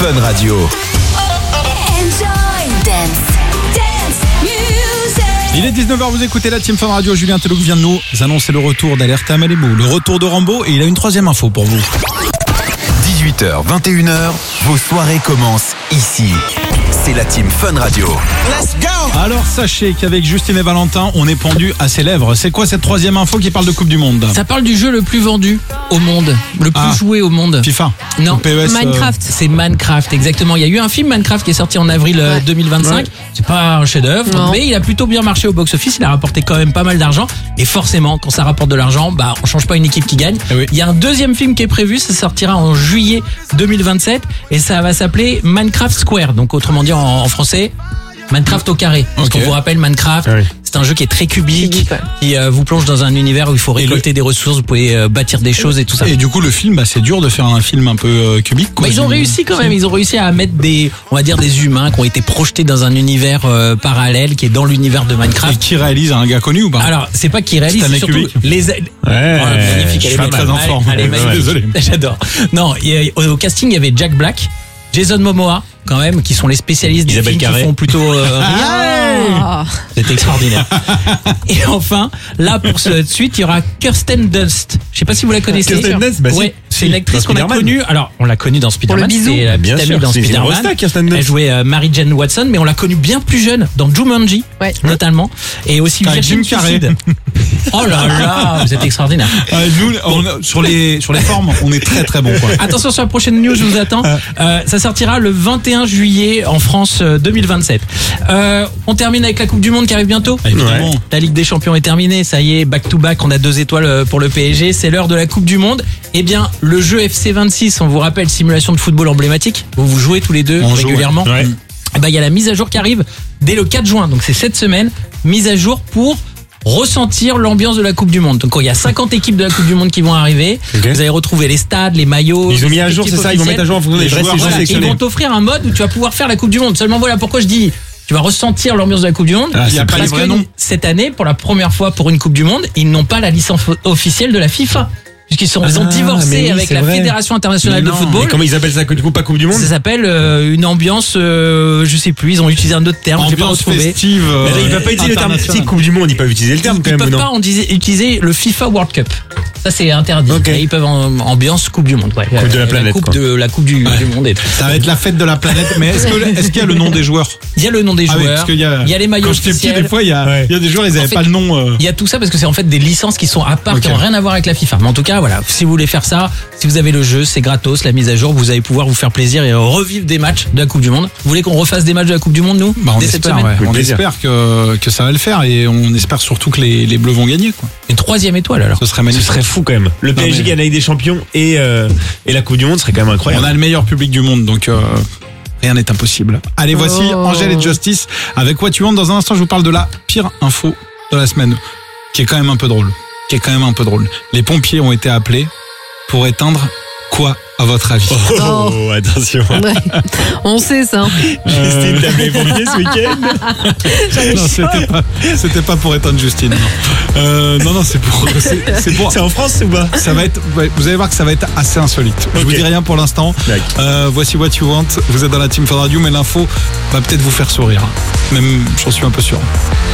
Fun Radio. Enjoy dance music. Il est 19h, vous écoutez la Team Fun Radio. Julien Telouk vient de nous annoncer le retour d'Alerte à Malibu, le retour de Rambo, et il a une troisième info pour vous. 18h, 21h, vos soirées commencent ici. C'est la Team Fun Radio. Let's go! Alors sachez qu'avec Justine et Valentin, on est pendu à ses lèvres. C'est quoi cette troisième info qui parle de Coupe du Monde? Ça parle du jeu le plus vendu au monde, le plus joué au monde. FIFA? Non, PES, Minecraft. C'est Minecraft, exactement. Il y a eu un film Minecraft qui est sorti en avril 2025. Ouais. C'est pas un chef-d'œuvre, mais il a plutôt bien marché au box-office. Il a rapporté quand même pas mal d'argent. Et forcément, quand ça rapporte de l'argent, on change pas une équipe qui gagne. Oui. Il y a un deuxième film qui est prévu. Ça sortira en juillet 2027 et ça va s'appeler Minecraft Square. Donc autrement dit en français, Minecraft au carré. Parce qu'on vous rappelle, Minecraft, c'est un jeu qui est très cubique, qui vous plonge dans un univers où il faut récolter des ressources, vous pouvez bâtir des choses et tout ça. Et du coup, le film, c'est dur de faire un film un peu cubique, quoi. Ils ont réussi quand même, ils ont réussi à mettre des humains qui ont été projetés dans un univers parallèle qui est dans l'univers de Minecraft. Et qui réalise un gars connu ou pas? Alors, c'est pas qui réalise, c'est surtout Cubic. magnifique, je suis pas très enfant. Elle est magnifique. Désolé. J'adore. Non, au casting, il y avait Jack Black, Jason Momoa, quand même, qui sont les spécialistes des films qui font plutôt C'est extraordinaire. Et enfin, là pour cette suite, il y aura Kirsten Dunst. Je sais pas si vous la connaissez. Kirsten Dunst, c'est une actrice qu'on a connue. Alors, on l'a connue dans Spider-Man. C'est la petite amie dans Spider-Man. Elle jouait Mary Jane Watson, mais on l'a connue bien plus jeune dans Jumanji, notamment, et aussi Virgin Suicide. Oh là là, vous êtes extraordinaire. Nous, sur les formes, on est très très bon, quoi. Attention sur la prochaine news, je vous attends. Ça sortira le 21 juillet en France 2027. On termine avec la Coupe du Monde qui arrive bientôt. Évidemment. La Ligue des Champions est terminée, ça y est, back to back, on a 2 étoiles pour le PSG, c'est l'heure de la Coupe du Monde. Eh bien, le jeu FC26, on vous rappelle, simulation de football emblématique, vous jouez tous les deux régulièrement. Il y a la mise à jour qui arrive dès le 4 juin, donc c'est cette semaine, mise à jour pour ressentir l'ambiance de la Coupe du Monde. Donc il y a 50 équipes de la Coupe du Monde qui vont arriver. Vous allez retrouver les stades, les maillots. Ils ont mis à jour, c'est ça, ils vont mettre à jour en fonction des joueurs. Ils vont t'offrir un mode où tu vas pouvoir faire la Coupe du Monde. Seulement voilà pourquoi je dis tu vas ressentir l'ambiance de la Coupe du Monde. Il y a pas les vrais noms. Cette année, pour la première fois pour une Coupe du Monde, ils n'ont pas la licence officielle de la FIFA. Puisqu'ils ont divorcé avec la Fédération internationale de football. Et comment ils appellent ça, du coup, pas Coupe du Monde? Ça s'appelle une ambiance, je sais plus, ils ont utilisé un autre terme, j'ai pas retrouvé. Festive, mais ils peuvent pas utiliser le terme. Si Coupe du Monde, ils peuvent utiliser le terme quand même. Ils peuvent pas utiliser le FIFA World Cup. Ça c'est interdit. Et ils peuvent ambiance Coupe du Monde. Coupe de la planète. La Coupe du Monde. Ça va être la fête de la planète. Mais est-ce qu'il y a le nom des joueurs? Il y a le nom des joueurs. Il y a les maillots officiels. Quand j'étais petit, des fois, il y a des joueurs, ils n'avaient pas le nom. Il y a tout ça parce que c'est en fait des licences qui sont à part, qui n'ont rien à voir avec la FIFA. Mais en tout cas, voilà, si vous voulez faire ça, si vous avez le jeu, c'est gratos, la mise à jour, vous allez pouvoir vous faire plaisir et revivre des matchs de la Coupe du Monde. Vous voulez qu'on refasse des matchs de la Coupe du Monde, nous? On espère, on espère que ça va le faire et on espère surtout que les Bleus vont gagner, quoi. Une 3e étoile alors. Ce serait magnifique. Ce serait fou quand même. Le PSG gagne avec des champions et la Coupe du Monde serait quand même incroyable. On a le meilleur public du monde, donc rien n'est impossible. Allez, voici Angèle et Justice avec What You Want. Dans un instant, je vous parle de la pire info de la semaine, qui est quand même un peu drôle. Les pompiers ont été appelés pour éteindre quoi, à votre avis? Oh, attention. Ouais. On sait ça. Justine, t'as appelé les pompiers ce week-end? Non, c'était pas pour éteindre Justine. Non, c'est pour. C'est en France ou pas? Ça va être. Vous allez voir que ça va être assez insolite. Je vous dis rien pour l'instant. Voici What You Want. Vous êtes dans la Team Fun Radio, mais l'info va peut-être vous faire sourire. Même, j'en suis un peu sûr.